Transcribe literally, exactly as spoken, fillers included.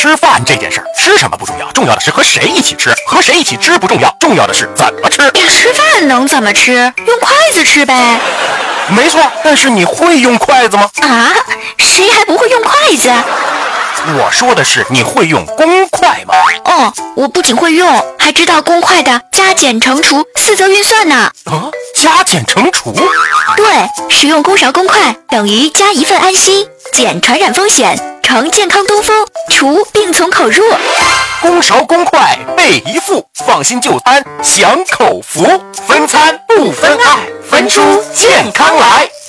吃饭这件事儿，吃什么不重要，重要的是和谁一起吃。和谁一起吃不重要，重要的是怎么吃。 吃饭能怎么吃？用筷子吃呗。 没错，但是你会用筷子吗？ 啊，谁还不会用筷子？ 我说的是你会用公筷吗？ 哦，我不仅会用，还知道公筷的加减乘除四则运算呢。 啊，加减乘除？ 对，使用公勺公筷等于加一份安心，减传染风险，乘健康东风，除病从口入。 公勺公筷备一副，放心就餐享口福，分餐不分爱，分出健康来。